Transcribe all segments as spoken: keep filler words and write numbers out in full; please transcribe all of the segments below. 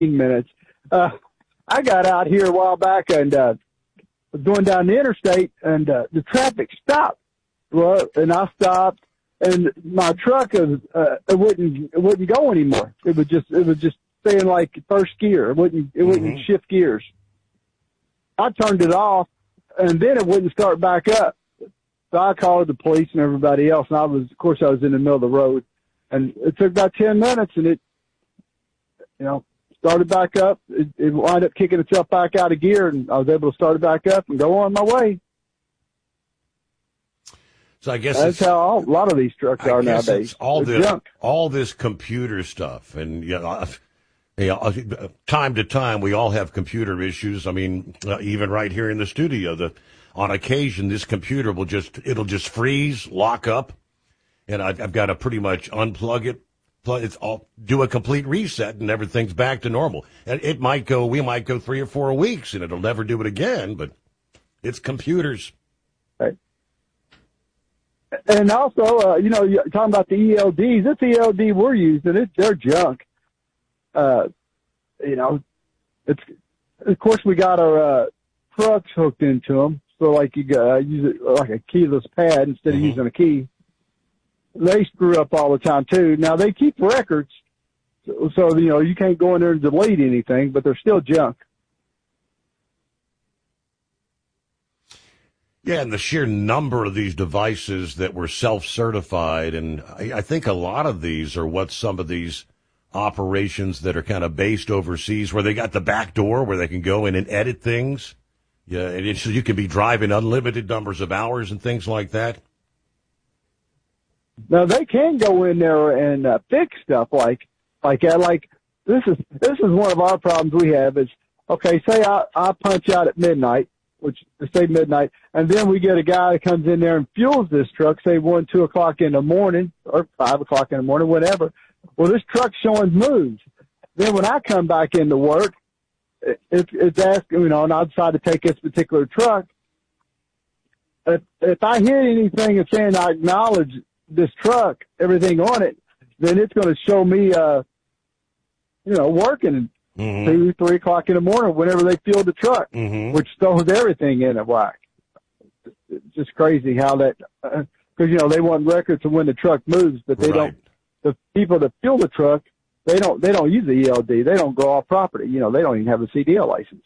minutes. Uh, I got out here a while back and uh, was going down the interstate, and uh, the traffic stopped. Well, and I stopped, and my truck was, uh, it wouldn't it wouldn't go anymore. It would just it was just staying like first gear. It wouldn't it wouldn't mm-hmm. shift gears. I turned it off, and then it wouldn't start back up. So I called the police and everybody else, and I was, of course, I was in the middle of the road, and it took about ten minutes, and it, you know, started back up. It, it wound up kicking itself back out of gear, and I was able to start it back up and go on my way. So I guess that's how all, a lot of these trucks I are guess nowadays. It's all They're this, junk. all this computer stuff, and you know, you know, time to time we all have computer issues. I mean, uh, even right here in the studio, the on occasion this computer will just it'll just freeze, lock up, and I've, I've got to pretty much unplug it, plug it's all do a complete reset, and everything's back to normal. And it might go, we might go three or four weeks, and it'll never do it again. But it's computers. Right. And also, uh, you know, you're talking about the E L Ds. This E L D we're using, it, they're junk. Uh, you know, it's of course we got our uh, trucks hooked into them, so like you uh, use it like a keyless pad instead mm-hmm. of using a key. They screw up all the time too. Now they keep records, so, so you know you can't go in there and delete anything, but they're still junk. Yeah, and the sheer number of these devices that were self-certified, and I, I think a lot of these are what some of these operations that are kind of based overseas, where they got the back door where they can go in and edit things. Yeah, and it's, you can be driving unlimited numbers of hours and things like that. Now they can go in there and uh, fix stuff like like that. Like this is this is one of our problems we have is okay. Say I I punch out at midnight. Which say midnight, and then we get a guy that comes in there and fuels this truck, say one, two o'clock in the morning, or five o'clock in the morning, whatever. Well, this truck's showing moves. Then when I come back into work, it, it's asking, you know, and I decide to take this particular truck. If, if I hit anything and saying I acknowledge this truck, everything on it, then it's going to show me, uh, you know, working. Mm-hmm. Two, three o'clock in the morning, whenever they fuel the truck, mm-hmm. which throws everything in a whack. It's just crazy how that, because, uh, you know, they want records of when the truck moves, but they right. don't, the people that fuel the truck, they don't, they don't use the E L D. They don't go off property. You know, they don't even have a C D L license.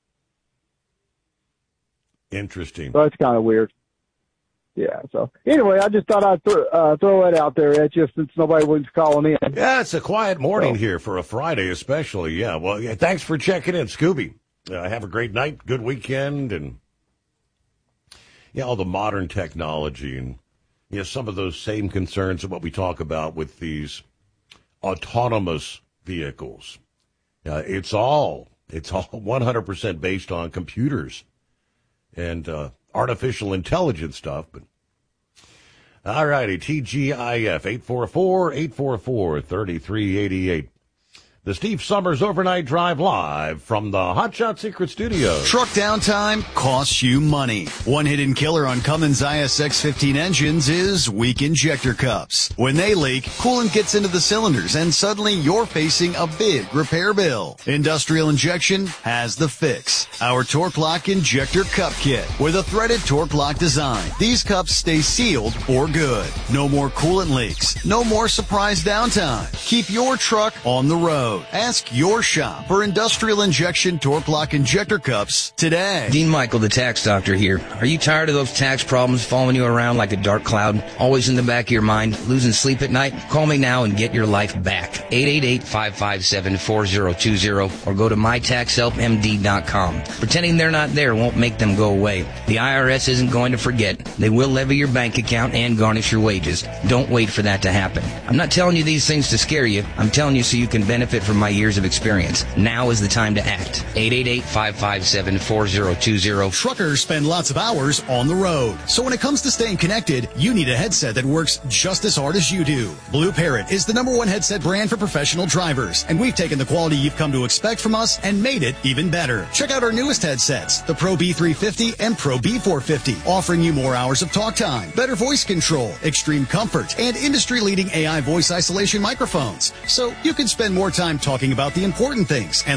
Interesting. So it's kind of weird. Yeah. So anyway, I just thought I'd th- uh, throw that out there at you since nobody was calling in. Yeah, it's a quiet morning so. here for a Friday, especially. Yeah. Well, yeah, thanks for checking in, Scooby. Uh, have a great night, good weekend, and yeah, all the modern technology and yeah, some of those same concerns of what we talk about with these autonomous vehicles. Uh, it's all it's all one hundred percent based on computers and uh, artificial intelligence stuff, but all righty, T G I F, eight four four, eight four four, three three eight eight. The Steve Summers Overnight Drive live from the Hot Shot Secret Studios. Truck downtime costs you money. One hidden killer on Cummins I S X fifteen engines is weak injector cups. When they leak, coolant gets into the cylinders and suddenly you're facing a big repair bill. Industrial Injection has the fix. Our Torque Lock Injector Cup Kit with a threaded Torque Lock design. These cups stay sealed for good. No more coolant leaks. No more surprise downtime. Keep your truck on the road. Ask your shop for Industrial Injection Torque Lock Injector Cups today. Dean Michael, the tax doctor here. Are you tired of those tax problems following you around like a dark cloud? Always in the back of your mind? Losing sleep at night? Call me now and get your life back. eight eight eight, five five seven, four zero two zero or go to my tax help M D dot com. Pretending they're not there won't make them go away. The I R S isn't going to forget. They will levy your bank account and garnish your wages. Don't wait for that to happen. I'm not telling you these things to scare you. I'm telling you so you can benefit from my years of experience. Now is the time to act. eight eight eight, five five seven, four zero two zero. Truckers spend lots of hours on the road. So when it comes to staying connected, you need a headset that works just as hard as you do. Blue Parrot is the number one headset brand for professional drivers, and we've taken the quality you've come to expect from us and made it even better. Check out our newest headsets, the Pro B three fifty and Pro B four fifty, offering you more hours of talk time, better voice control, extreme comfort, and industry-leading A I voice isolation microphones. So you can spend more time time talking about the important things and